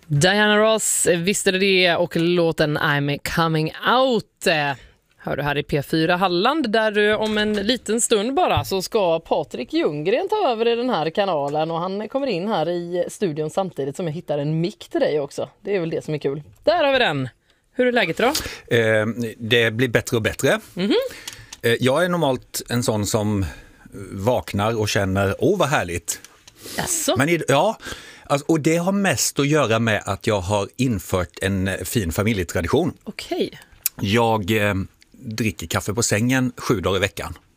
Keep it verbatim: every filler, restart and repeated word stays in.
Diana Ross visste det och låten I'm coming out. Hör du här i P fyra Halland där om en liten stund bara så ska Patrik Ljunggren ta över i den här kanalen och han kommer in här i studion samtidigt som jag hittar en mick till dig också. Det är väl det som är kul. Där har vi den. Hur är läget då? Eh, det blir bättre och bättre. Mm-hmm. Eh, jag är normalt en sån som vaknar och känner, åh vad härligt. Jaså? Men i, ja, alltså, och det har mest att göra med att jag har infört en fin familjetradition. Okej. Jag eh, dricker kaffe på sängen sju dagar i veckan.